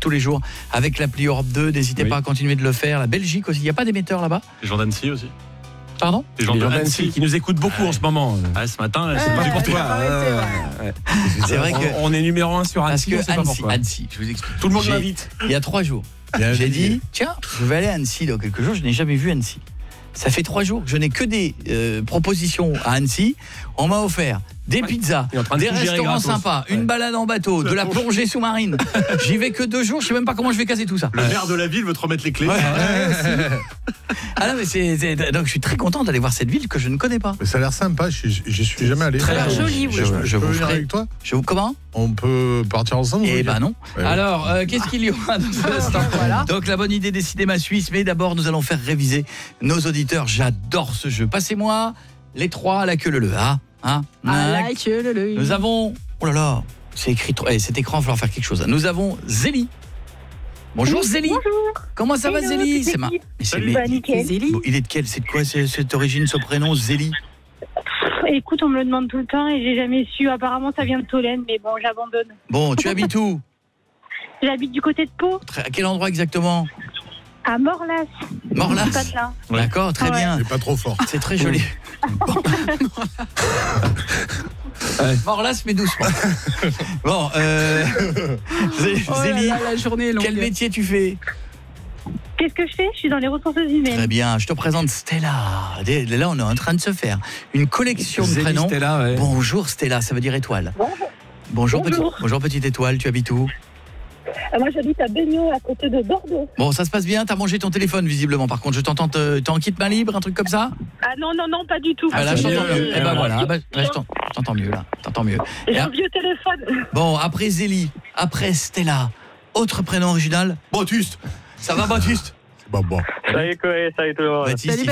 tous les jours avec l'appli Europe 2. N'hésitez pas à continuer de le faire. La Belgique aussi. Il n'y a pas d'émetteurs là-bas? Les gens d'Annecy aussi. Pardon? Les gens d'Annecy qui nous écoutent beaucoup en ce moment. Ah, ce matin, c'est pas pour toi. C'est vrai que on est numéro 1 sur Annecy. parce que Annecy, je vous explique. Tout le monde m'invite. Il y a 3 jours, j'ai dit tiens, je vais aller à Annecy dans quelques jours. Je n'ai jamais vu Annecy. Ça fait 3 jours que je n'ai que des propositions à Annecy. On m'a offert des pizzas, des restaurants sympas, une balade en bateau, de la plongée sous-marine. J'y vais que 2 jours, je sais même pas comment je vais caser tout ça. Le maire de la ville veut te remettre les clés. Ah non, mais donc je suis très content d'aller voir cette ville que je ne connais pas. Mais ça a l'air sympa, j'y suis jamais allé. Très joli, oui. Je peux venir avec toi? Comment? On peut partir ensemble? Eh ben non. Ouais. Alors, qu'est-ce qu'il y aura dans ce instant? Voilà. Donc la bonne idée des cinémas suisses, mais d'abord nous allons faire réviser nos auditeurs. J'adore ce jeu. Passez-moi les 3 à la queue leu. Nous avons, oh là là, c'est écrit, cet écran, il va falloir faire quelque chose. Nous avons Zélie. Bonjour Zélie. Bonjour. Comment ça va Zélie? Nickel. Bon, il est de quel? C'est de quoi cette origine, ce prénom Zélie? Écoute, on me le demande tout le temps et j'ai jamais su. Apparemment, ça vient de Tolène, mais bon, j'abandonne. Bon, tu habites où? J'habite du côté de Pau. À quel endroit exactement? À Morlas. Morlas. Patelin. D'accord, très bien. Mais pas trop fort. C'est très joli. Morlas, mais doucement. Bon, Zélie, la journée est longue. quel métier tu fais? Qu'est-ce que je fais? Je suis dans les ressources humaines. Très bien, je te présente Stella. Là, on est en train de se faire une collection de prénoms. Stella, ouais. Bonjour Stella, ça veut dire étoile. Bonjour. Bonjour petite étoile, tu habites où? Moi, j'habite à Baigneau, à côté de Bordeaux. Bon, ça se passe bien, t'as mangé ton téléphone visiblement. Par contre, je t'entends, t'es en kit main libre, un truc comme ça? Ah non, pas du tout. Ah là, je t'entends mieux. mieux. Eh ben voilà, là, je t'entends mieux là. T'entends mieux. J'ai un vieux téléphone. Bon, après Zélie, après Stella, autre prénom original? Baptiste. Ça va Baptiste? Bah bon. Salut tout le monde. Baptiste,